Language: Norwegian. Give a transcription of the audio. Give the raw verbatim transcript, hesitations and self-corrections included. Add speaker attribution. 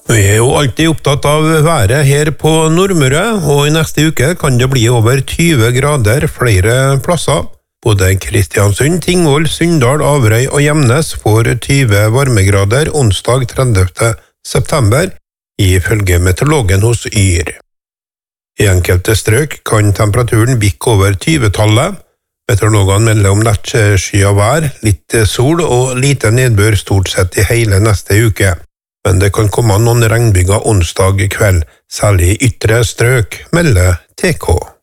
Speaker 1: Vi er jo alltid opptatt av været her på Nordmøre, og i neste uke kan det bli over tyve grader flere plasser. Både Kristiansund, Tingvoll, Sunndal, Averøy og Gjemnes får tyve varmegrader onsdag tredivte september, ifølge meteorologen hos Yr. I enkelte strøk kan temperaturen bikke over tyve-tallet. Meteorologene melder om lett skyet vær, litt sol og lite nedbør stort sett i hele neste uke. Men det kan komme noen regnbyger onsdag kveld, særlig i ytre strøk, melder T K.